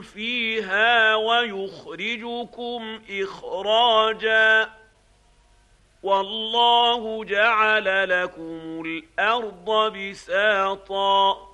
فيها ويخرجكم إخراجا والله جعل لكم الأرض بساطا